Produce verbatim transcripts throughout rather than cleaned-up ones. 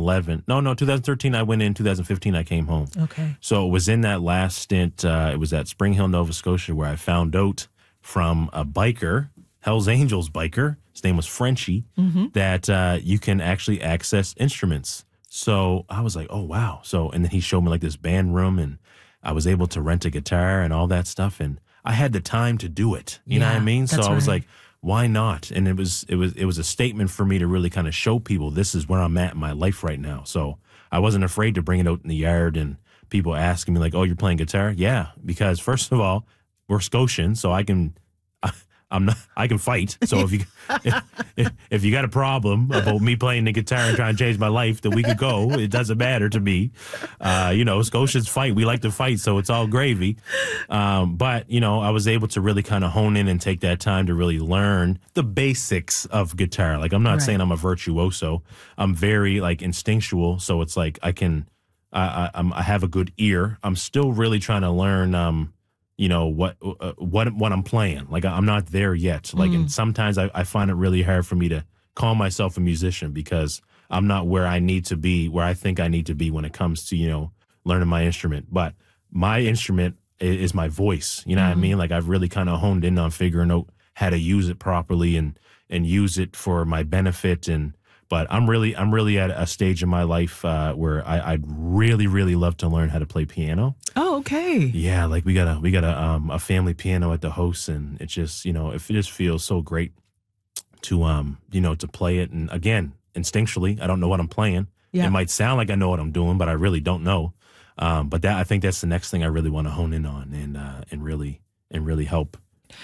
eleven. No, no, twenty thirteen I went in. twenty fifteen I came home. Okay. So it was in that last stint. Uh, it was at Spring Hill, Nova Scotia, where I found out from a biker, Hells Angels biker, his name was Frenchie, mm-hmm. that uh, you can actually access instruments. So I was like, oh, wow. So, and then he showed me like this band room, and I was able to rent a guitar and all that stuff. And I had the time to do it. You yeah, know what I mean? So I was right. like, why not? And it was, it was, it was a statement for me to really kind of show people this is where I'm at in my life right now. So I wasn't afraid to bring it out in the yard, and people asking me like, oh, you're playing guitar? Yeah. Because first of all, we're Scotian, so I can, I, I'm not, I can fight. So if you, if, if, if you got a problem about me playing the guitar and trying to change my life, then we could go. It doesn't matter to me. Uh, you know, Scotians fight. We like to fight, so it's all gravy. Um, but, you know, I was able to really kind of hone in and take that time to really learn the basics of guitar. Like, I'm not right. saying I'm a virtuoso. I'm very, like, instinctual. So it's like I can, I, I, I'm, I have a good ear. I'm still really trying to learn, um, you know, what, uh, what, what I'm playing. Like, I'm not there yet. Like, mm. and sometimes I, I find it really hard for me to call myself a musician because I'm not where I need to be, where I think I need to be when it comes to, you know, learning my instrument. But my instrument is, is my voice. You know mm. what I mean? Like, I've really kind of honed in on figuring out how to use it properly and, and use it for my benefit. And, but I'm really, I'm really at a stage in my life uh, where I, I'd really, really love to learn how to play piano. Oh, okay. Yeah, like we got a we got a um a family piano at the house, and it just you know it just feels so great to um you know to play it. And again, instinctually, I don't know what I'm playing. Yeah. It might sound like I know what I'm doing, but I really don't know. Um, but that I think that's the next thing I really want to hone in on and uh, and really and really help.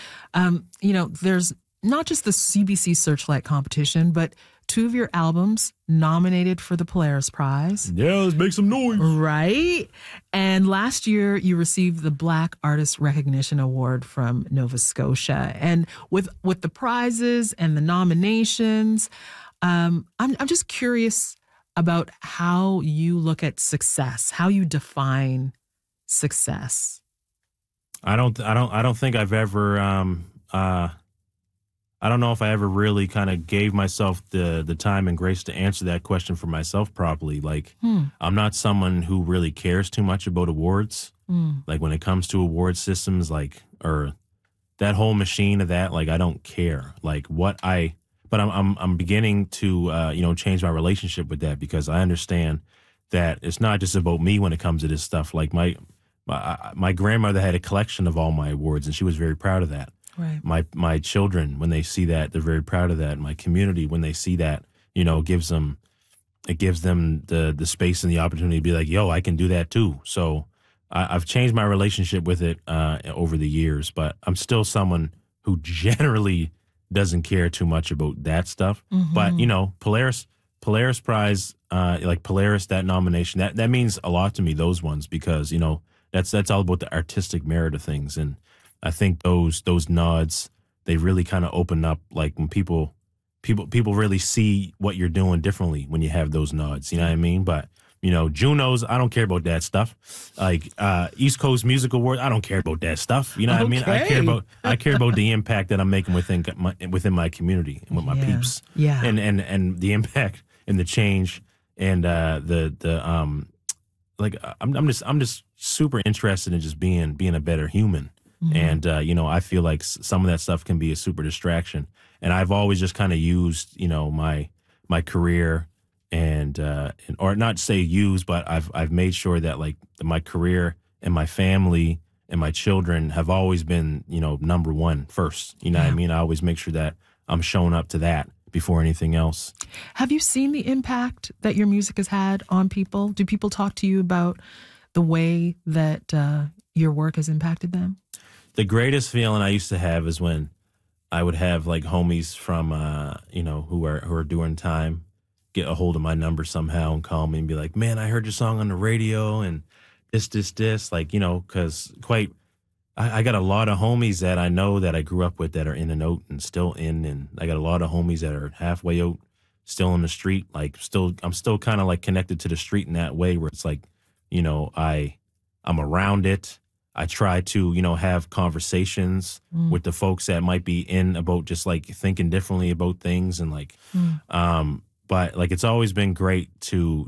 Um, you know, there's not just the C B C Searchlight competition, but two of your albums nominated for the Polaris Prize. Yeah, let's make some noise. Right? And last year, you received the Black Artist Recognition Award from Nova Scotia. And with with the prizes and the nominations, um, I'm I'm just curious about how you look at success, how you define success. I don't I don't I don't think I've ever um uh I don't know if I ever really kind of gave myself the the time and grace to answer that question for myself properly. Like, hmm. I'm not someone who really cares too much about awards. Hmm. Like, when it comes to award systems, like, or that whole machine of that, like, I don't care. Like, what I, but I'm I'm I'm beginning to uh, you know change my relationship with that, because I understand that it's not just about me when it comes to this stuff. Like, my my my grandmother had a collection of all my awards, and she was very proud of that. Right. My my children, when they see that, they're very proud of that. My community, when they see that, you know, gives them it gives them the the space and the opportunity to be like, yo, I can do that too. So I, I've changed my relationship with it uh, over the years, but I'm still someone who generally doesn't care too much about that stuff. Mm-hmm. But you know, Polaris Polaris Prize, uh, like Polaris, that nomination, that that means a lot to me. Those ones, because you know that's that's all about the artistic merit of things. And I think those those nods, they really kind of open up, like when people people people really see what you're doing differently when you have those nods. You know what I mean? But you know, Junos, I don't care about that stuff. Like uh, East Coast Music Award, I don't care about that stuff. You know what okay. I mean? I care about I care about the impact that I'm making within my within my community and with my yeah. peeps. Yeah, and and and the impact and the change and uh, the the um like I'm I'm just I'm just super interested in just being being a better human. Mm-hmm. And, uh, you know, I feel like some of that stuff can be a super distraction. And I've always just kind of used, you know, my my career and, uh, and or not say use, but I've I've made sure that, like, my career and my family and my children have always been, you know, number one first. You know yeah. what I mean? I always make sure that I'm showing up to that before anything else. Have you seen the impact that your music has had on people? Do people talk to you about the way that uh, your work has impacted them? The greatest feeling I used to have is when I would have like homies from, uh, you know, who are who are doing time get a hold of my number somehow and call me and be like, man, I heard your song on the radio and this, this, this. Like, you know, because quite, I, I got a lot of homies that I know that I grew up with that are in and out and still in. And I got a lot of homies that are halfway out, still on the street. Like, still, I'm still kind of like connected to the street in that way where it's like, you know, I, I'm around it. I try to, you know, have conversations mm. with the folks that might be in about just like thinking differently about things and like, mm. um, but like it's always been great to